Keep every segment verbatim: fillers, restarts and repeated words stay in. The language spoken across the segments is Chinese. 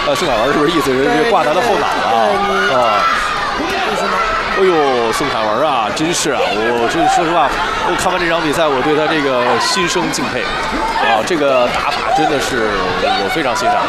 呃，宋凯文是不是意思是挂他的后脑啊？啊。哎呦，宋凯文啊，真是啊！我这说实话，我看完这场比赛，我对他这个心生敬佩啊，这个打法真的是我非常欣赏的。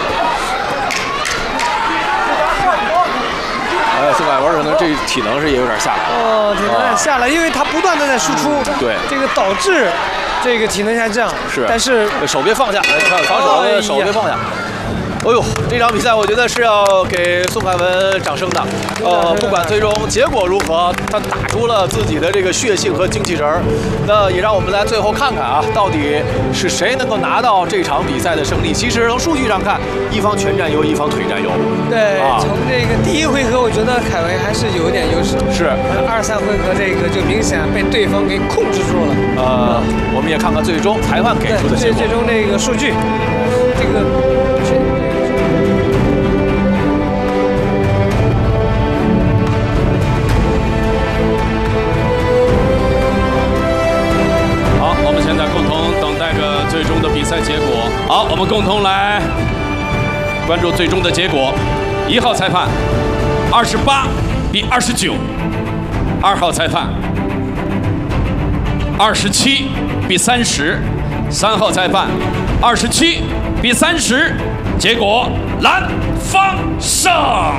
哎，宋凯文可能这体能是也有点下来了。 哦，体能有点下来，因为他不断的在输出， 嗯、对， 这个导致这个体能下降。 是， 但是手别放下，看防守的手别放下。哎呦，这场比赛我觉得是要给宋凯文掌声的。呃，不管最终结果如何，他打出了自己的这个血性和精气神儿。那也让我们来最后看看啊，到底是谁能够拿到这场比赛的胜利。其实从数据上看，一方拳占优，一方腿占优。 对， 啊、 从这个第一回合，我觉得凯文还是有一点优势。 是。 二三回合这个就明显被对方给控制住了。 呃，嗯、我们也看看最终裁判给出的结果。 最终这个数据，这个。 最终的比赛结果，好，我们共同来关注最终的结果。一号裁判二十八比二十九，二号裁判二十七比三十，三号裁判二十七比三十，结果蓝方胜。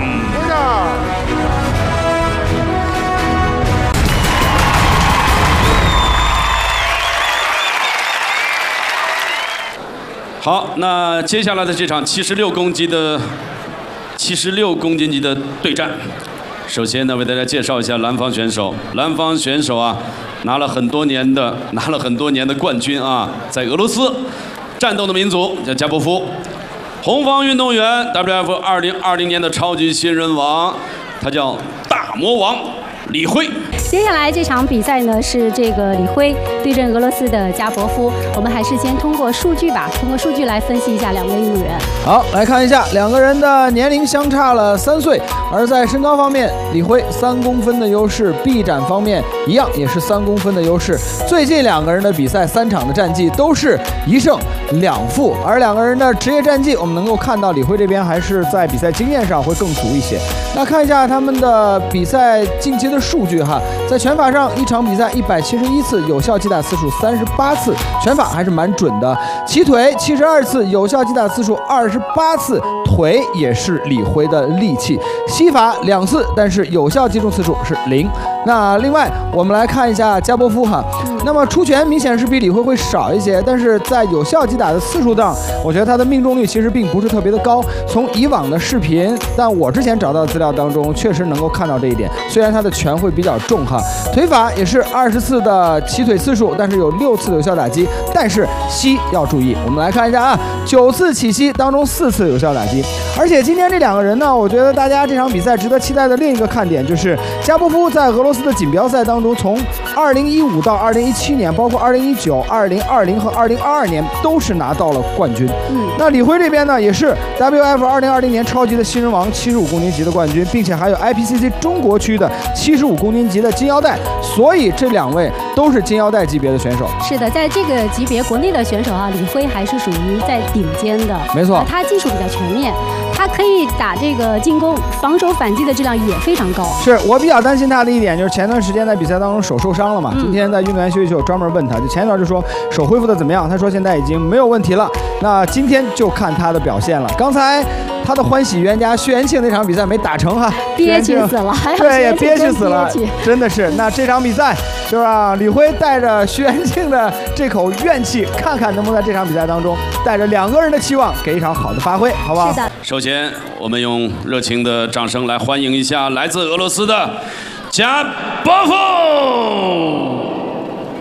好，那接下来的这场七十六公斤的七十六公斤级的对战，首先呢，为大家介绍一下蓝方选手。蓝方选手啊，拿了很多年的拿了很多年的冠军啊，在俄罗斯战斗的民族叫加波夫。红方运动员 W F 二零二零年的超级新人王，他叫大魔王李辉。 接下来这场比赛呢是这个李辉对阵俄罗斯的加博夫，我们还是先通过数据吧，通过数据来分析一下两位运动员。 好，来看一下两个人的年龄相差了三岁，而在身高方面，李辉三公分的优势，臂展方面一样也是三公分的优势。最近两个人的比赛三场的战绩都是一胜两负，而两个人的职业战绩，我们能够看到李辉这边还是在比赛经验上会更足一些。那看一下他们的比赛近期的数据哈。在拳法上，一场比赛一百七十一次，有效击打次数三十八次，拳法还是蛮准的。起腿七十二次，有效击打次数二十八次，腿也是李辉的利器。膝法两次，但是有效击中次数是零。那另外我们来看一下加波夫哈，那么出拳明显是比李辉会少一些，但是在有效击打的次数上，我觉得他的命中率其实并不是特别的高。从以往的视频，但我之前找到的资料当中，确实能够看到这一点。虽然他的拳会比较重哈，腿法也是二十次的起腿次数，但是有六次的有效打击，但是膝要注意。我们来看一下啊，九次起膝当中四次有效打击。而且今天这两个人呢，我觉得大家这场比赛值得期待的另一个看点就是加波夫在俄罗斯的锦标赛当中，从二零一五到二零一七年，包括二零一九、二零二零和二零二二年都是拿到了冠军。嗯，那李辉这边呢，也是 W F 二零二零年超级的新人王七十五公斤级的冠军，并且还有 I P C C 中国区的七十五公斤级的金腰带，所以这两位都是金腰带级别的选手。 是的，在这个级别国内的选手啊，李辉还是属于在顶尖的。 没错， 他技术比较全面，他可以打这个进攻，防守反击的质量也非常高。 是我比较担心他的一点就是前段时间在比赛当中手受伤了嘛，嗯、今天在运动员休息室我专门问他，就前一段就说手恢复的怎么样，他说现在已经没有问题了。那今天就看他的表现了。刚才他的欢喜冤家薛元庆那场比赛没打成哈， 憋屈死了， 对，也憋屈死了，真的是。那这场比赛就让李辉带着薛元庆的这口怨气，看看能不能在这场比赛当中带着两个人的期望给一场好的发挥，好不好？ 是的。 首先，我们用热情的掌声来欢迎一下来自俄罗斯的加波夫。